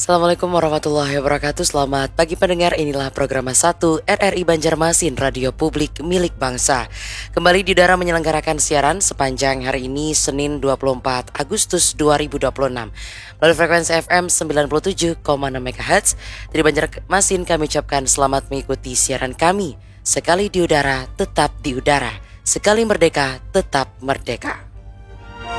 Assalamualaikum warahmatullahi wabarakatuh. Selamat pagi pendengar, inilah program 1 RRI Banjarmasin, radio publik milik bangsa. Kembali di udara menyelenggarakan siaran sepanjang hari ini Senin 24 Agustus 2026 melalui frekuensi FM 97,6 MHz. Dari Banjarmasin kami ucapkan selamat mengikuti siaran kami. Sekali di udara, tetap di udara. Sekali merdeka, tetap merdeka.